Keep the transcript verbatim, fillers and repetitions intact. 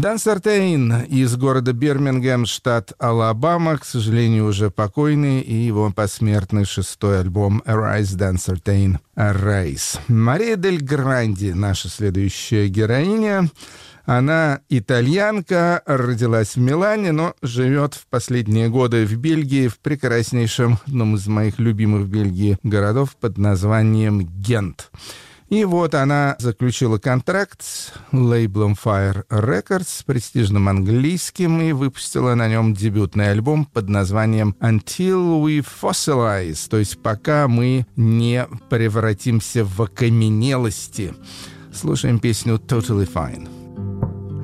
Дан Сартейн из города Бирмингем, штат Алабама, к сожалению, уже покойный, и его посмертный шестой альбом «Arise, Dan Sartain, Arise». Мария Дель Гранди, наша следующая героиня. Она итальянка, родилась в Милане, но живет в последние годы в Бельгии, в прекраснейшем, одном из моих любимых в Бельгии городов под названием Гент. И вот она заключила контракт с лейблом Fire Records, престижным английским, и выпустила на нем дебютный альбом под названием «Until We Fossilize», то есть «Пока мы не превратимся в окаменелости». Слушаем песню «Totally Fine».